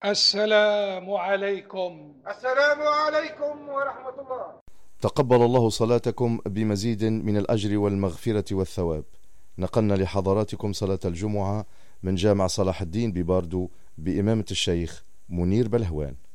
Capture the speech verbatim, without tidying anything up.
السلام عليكم. السلام عليكم ورحمة الله. تقبل الله صلاتكم بمزيد من الأجر والمغفرة والثواب. نقلنا لحضراتكم صلاة الجمعة من جامع صلاح الدين بباردو بإمامة الشيخ منير بلهوان.